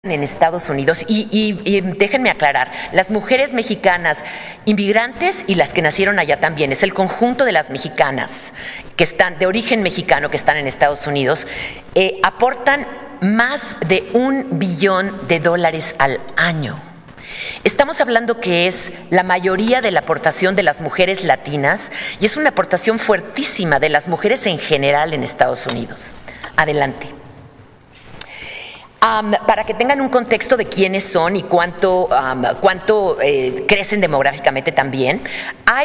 en Estados Unidos y déjenme aclarar, las mujeres mexicanas inmigrantes y las que nacieron allá también, es el conjunto de las mexicanas que están de origen mexicano que están en Estados Unidos, aportan más de $1 billón al año. Estamos hablando que es la mayoría de la aportación de las mujeres latinas y es una aportación fuertísima de las mujeres en general en Estados Unidos. Adelante. Para que tengan un contexto de quiénes son y cuánto crecen demográficamente también, hay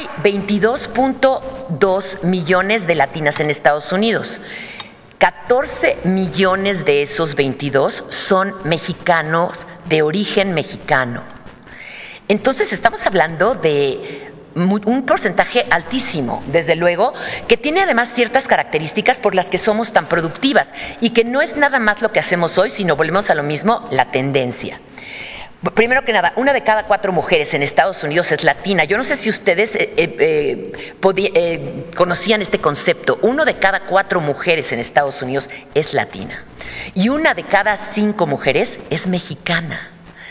22.2 millones de latinas en Estados Unidos. 14 millones de esos 22 son mexicanos de origen mexicano. Entonces estamos hablando de un porcentaje altísimo, desde luego, que tiene además ciertas características por las que somos tan productivas y que no es nada más lo que hacemos hoy, sino volvemos a lo mismo, la tendencia. Primero que nada, 1 de cada 4 mujeres en Estados Unidos es latina. Yo no sé si ustedes conocían este concepto. 1 de cada 4 mujeres en Estados Unidos es latina y 1 de cada 5 mujeres es mexicana.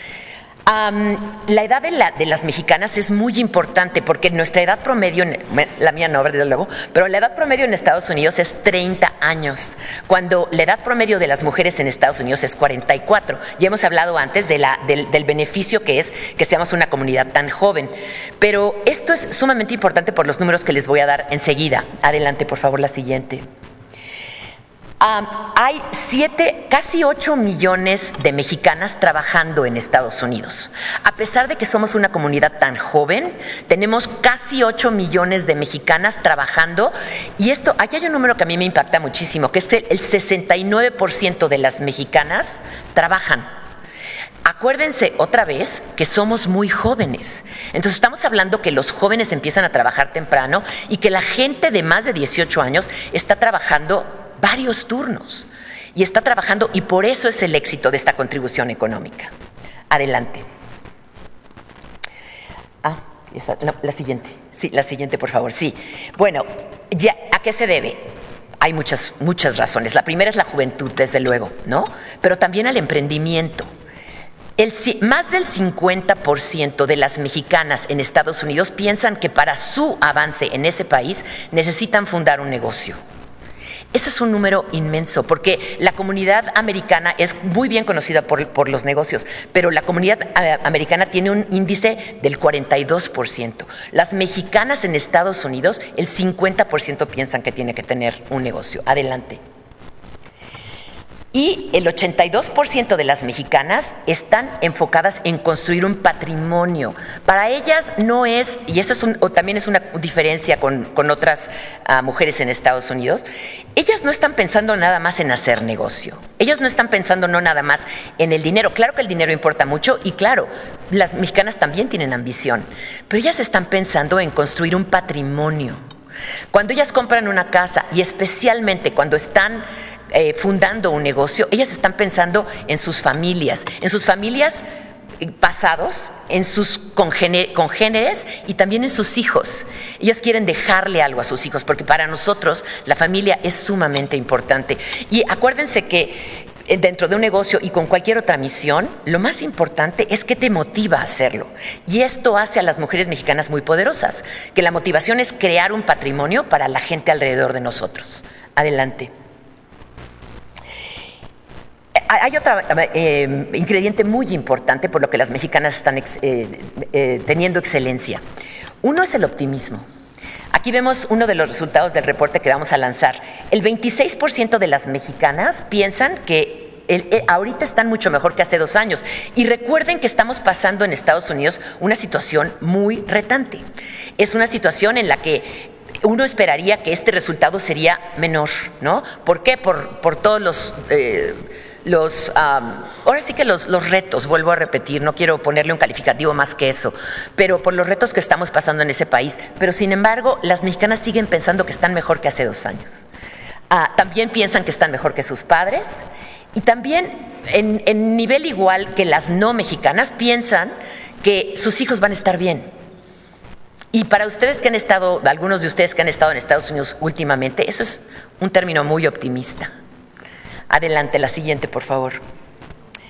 La edad de las mexicanas es muy importante porque nuestra edad promedio, la mía no, desde luego, pero la edad promedio en Estados Unidos es 30 años, cuando la edad promedio de las mujeres en Estados Unidos es 44. Ya hemos hablado antes del beneficio que es que seamos una comunidad tan joven, pero esto es sumamente importante por los números que les voy a dar enseguida. Adelante, por favor, la siguiente. Hay casi 8 millones de mexicanas trabajando en Estados Unidos. A pesar de que somos una comunidad tan joven, tenemos casi 8 millones de mexicanas trabajando y aquí hay un número que a mí me impacta muchísimo, que es que el 69% de las mexicanas trabajan. Acuérdense otra vez que somos muy jóvenes. Entonces estamos hablando que los jóvenes empiezan a trabajar temprano y que la gente de más de 18 años está trabajando varios turnos y está trabajando, y por eso es el éxito de esta contribución económica. Adelante. La siguiente. Sí, la siguiente, por favor. Sí. Bueno, ¿a qué se debe? Hay muchas razones. La primera es la juventud, desde luego, ¿no? Pero también al emprendimiento. Más del 50% de las mexicanas en Estados Unidos piensan que para su avance en ese país necesitan fundar un negocio. Eso es un número inmenso, porque la comunidad americana es muy bien conocida por los negocios, pero la comunidad americana tiene un índice del 42%. Las mexicanas en Estados Unidos, el 50% piensan que tiene que tener un negocio. Adelante. Y el 82% de las mexicanas están enfocadas en construir un patrimonio. Para ellas no es, y eso también es una diferencia con otras mujeres en Estados Unidos, ellas no están pensando nada más en hacer negocio. Ellas no están pensando nada más en el dinero. Claro que el dinero importa mucho y claro, las mexicanas también tienen ambición, pero ellas están pensando en construir un patrimonio. Cuando ellas compran una casa y especialmente cuando están fundando un negocio, ellas están pensando en sus familias pasados, en sus congéneres y también en sus hijos. Ellas quieren dejarle algo a sus hijos porque para nosotros la familia es sumamente importante. Y acuérdense que dentro de un negocio y con cualquier otra misión, lo más importante es que te motiva a hacerlo. Y esto hace a las mujeres mexicanas muy poderosas, que la motivación es crear un patrimonio para la gente alrededor de nosotros. Adelante. Hay otro ingrediente muy importante por lo que las mexicanas están teniendo excelencia. Uno es el optimismo. Aquí vemos uno de los resultados del reporte que vamos a lanzar. El 26% de las mexicanas piensan que ahorita están mucho mejor que hace 2 años. Y recuerden que estamos pasando en Estados Unidos una situación muy retante. Es una situación en la que uno esperaría que este resultado sería menor, ¿no? ¿Por qué? Por todos ahora sí que los retos, vuelvo a repetir, no quiero ponerle un calificativo más que eso, pero por los retos que estamos pasando en ese país. Pero sin embargo, las mexicanas siguen pensando que están mejor que hace 2 años. También piensan que están mejor que sus padres y también en nivel igual que las no mexicanas piensan que sus hijos van a estar bien. Y para ustedes que han estado, algunos de ustedes que han estado en Estados Unidos últimamente, eso es un término muy optimista. Adelante, la siguiente, por favor.